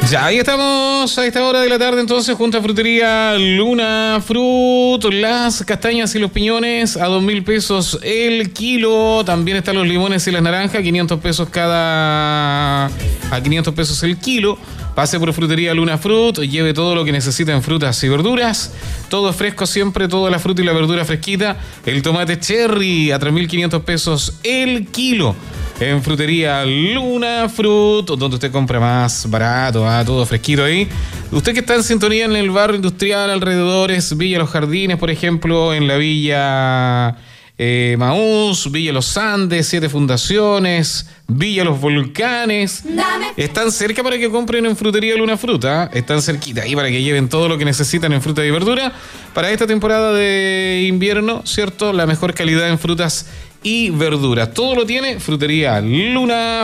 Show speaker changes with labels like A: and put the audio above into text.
A: Ya, ahí estamos a esta hora de la tarde entonces junto a Frutería Luna Fruit, las castañas y los piñones a 2.000 pesos el kilo. También están los limones y las naranjas, 500 pesos a 500 pesos el kilo. Pase por Frutería Luna Fruit, lleve todo lo que necesita en frutas y verduras. Todo fresco siempre, toda la fruta y la verdura fresquita. El tomate cherry a 3.500 pesos el kilo. En Frutería Luna Fruit, donde usted compra más barato, todo fresquito ahí. Usted que está en sintonía en el barrio industrial, alrededores, Villa Los Jardines, por ejemplo, en la Villa Maús, Villa Los Andes, 7 Fundaciones, Villa Los Volcanes. Están cerca para que compren en Frutería Luna Fruta. Están cerquita ahí para que lleven todo lo que necesitan en fruta y verdura. Para esta temporada de invierno, ¿cierto? La mejor calidad en frutas y verduras. Todo lo tiene Frutería Luna